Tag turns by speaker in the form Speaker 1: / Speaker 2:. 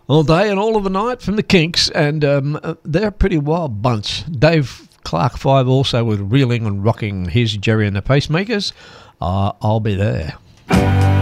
Speaker 1: All day and all of the night from the Kinks, and they're a pretty wild bunch. Dave Clark 5 also with Reeling and Rocking. Here's Jerry and the Pacemakers. I'll be there.